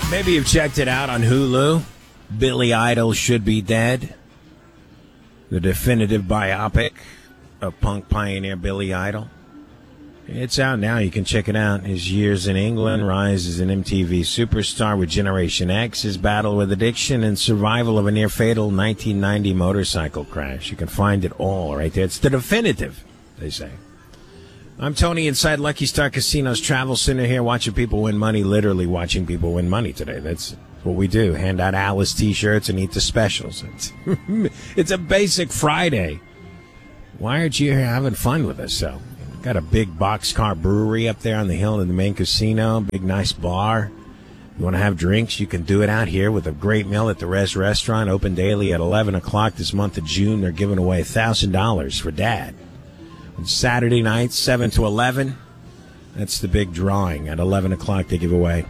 Maybe you've checked it out on Hulu. Billy Idol Should Be Dead. The definitive biopic of punk pioneer Billy Idol. It's out now. You can check it out. His years in England, rise as an MTV superstar with Generation X, his battle with addiction, and survival of a near-fatal 1990 motorcycle crash. You can find it all right there. It's the definitive, they say. I'm Tony inside Lucky Star Casino's Travel Center here, watching people win money, literally watching people win money today. That's what we do. Hand out Alice T-shirts and eat the specials. It's a basic Friday. Why aren't you here having fun with us? So, got a big boxcar brewery up there on the hill in the main casino, big nice bar. You want to have drinks, you can do it out here with a great meal at the Res Restaurant, open daily at 11 o'clock this month of June. They're giving away $1,000 for Dad. On Saturday nights, 7 to 11, that's the big drawing. At 11 o'clock, they give away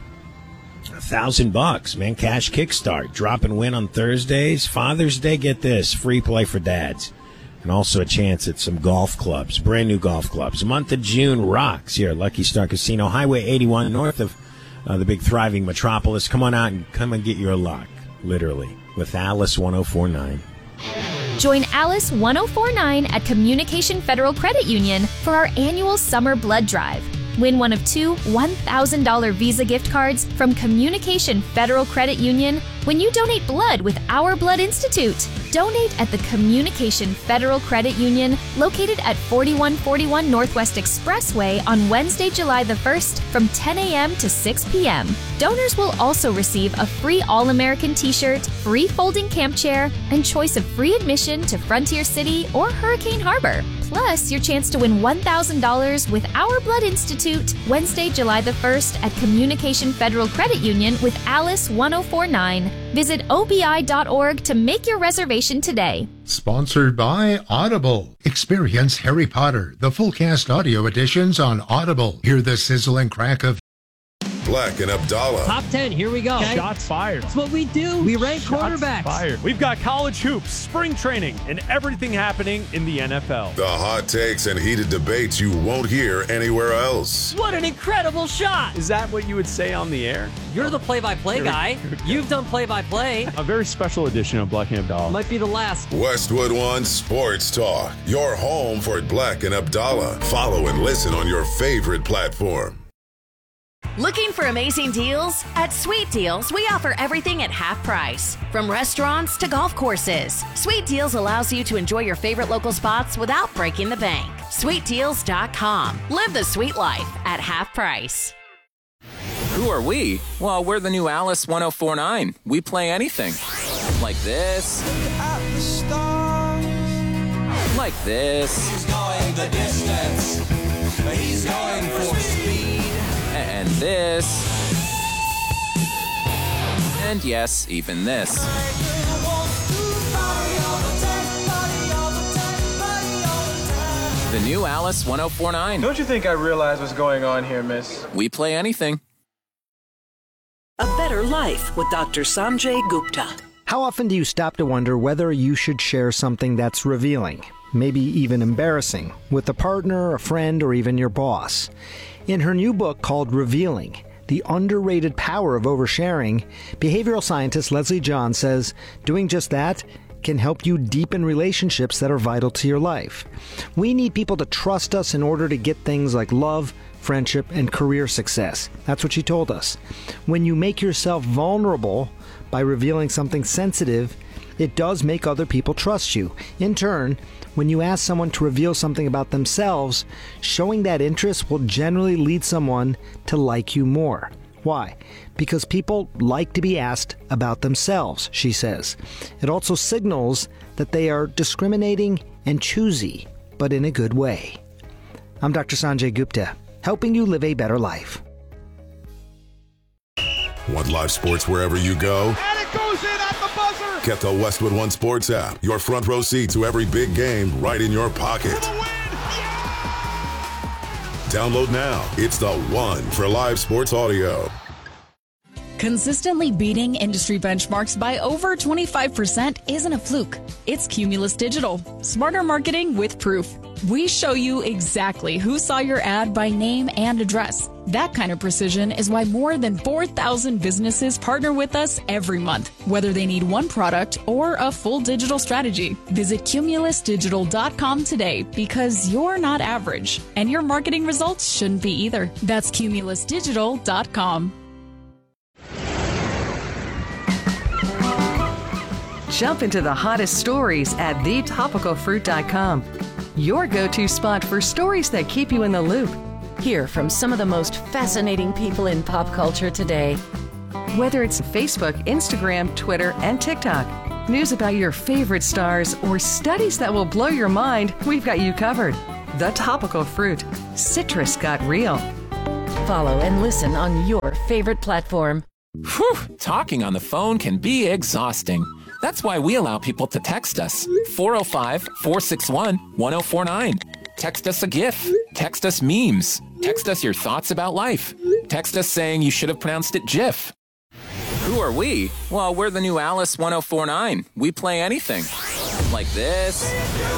$1,000, man. Cash Kickstart. Drop and win on Thursdays. Father's Day, get this, free play for dads. And also a chance at some golf clubs, brand new golf clubs. The month of June rocks here at Lucky Star Casino, Highway 81, north of the big thriving metropolis. Come on out and come and get your luck, literally, with Alice 1049. Join Alice 1049 at Communication Federal Credit Union for our annual summer blood drive. Win one of two $1,000 Visa gift cards from Communication Federal Credit Union when you donate blood with Our Blood Institute. Donate at the Communication Federal Credit Union, located at 4141 Northwest Expressway on Wednesday, July the 1st from 10 a.m. to 6 p.m. Donors will also receive a free All-American t-shirt, free folding camp chair, and choice of free admission to Frontier City or Hurricane Harbor. Plus, your chance to win $1,000 with Our Blood Institute, Wednesday, July the 1st at Communication Federal Credit Union with Alice 1049. Visit obi.org to make your reservation today. Sponsored by Audible. Experience Harry Potter, the full cast audio editions on Audible. Hear the sizzle and crack of Black and Abdallah. Top 10, here we go. Okay. Shots fired. That's what we do. We rank quarterbacks. Fired. We've got college hoops, spring training, and everything happening in the NFL. The hot takes and heated debates you won't hear anywhere else. What an incredible shot. Is that what you would say on the air? You're the play-by-play guy. You've done play-by-play. A very special edition of Black and Abdallah. Might be the last. Westwood One Sports Talk. Your home for Black and Abdallah. Follow and listen on your favorite platform. Looking for amazing deals? At Sweet Deals, we offer everything at half price. From restaurants to golf courses, Sweet Deals allows you to enjoy your favorite local spots without breaking the bank. SweetDeals.com. Live the sweet life at half price. Who are we? Well, we're the new Alice 1049. We play anything. Like this. Like this. He's going the distance. He's going for speed. And this. And yes, even this. The new Alice 1049. Don't you think I realize what's going on here, miss? We play anything. A Better Life with Dr. Sanjay Gupta. How often do you stop to wonder whether you should share something that's revealing, maybe even embarrassing, with a partner, a friend, or even your boss? In her new book called Revealing, The Underrated Power of Oversharing, behavioral scientist Leslie John says doing just that can help you deepen relationships that are vital to your life. We need people to trust us in order to get things like love, friendship, and career success. That's what she told us. When you make yourself vulnerable by revealing something sensitive, it does make other people trust you. In turn, when you ask someone to reveal something about themselves, showing that interest will generally lead someone to like you more. Why? Because people like to be asked about themselves, she says. It also signals that they are discriminating and choosy, but in a good way. I'm Dr. Sanjay Gupta, helping you live a better life. Want live sports wherever you go? And it goes in at the buzzer! Get the Westwood One Sports app. Your front row seat to every big game right in your pocket. Download now. It's the one for live sports audio. Consistently beating industry benchmarks by over 25% isn't a fluke. It's Cumulus Digital. Smarter marketing with proof. We show you exactly who saw your ad by name and address. That kind of precision is why more than 4,000 businesses partner with us every month, whether they need one product or a full digital strategy. Visit cumulusdigital.com today because you're not average, and your marketing results shouldn't be either. That's cumulusdigital.com. Jump into the hottest stories at thetopicalfruit.com. Your go-to spot for stories that keep you in the loop. Hear from some of the most fascinating people in pop culture today. Whether it's Facebook, Instagram, Twitter, and TikTok, news about your favorite stars, or studies that will blow your mind, we've got you covered. The Topical Fruit. Citrus got real. Follow and listen on your favorite platform. Whew, talking on the phone can be exhausting. That's why we allow people to text us. 405-461-1049. Text us a GIF. Text us memes. Text us your thoughts about life. Text us saying you should have pronounced it GIF. Who are we? Well, we're the new Alice 1049. We play anything. Like this.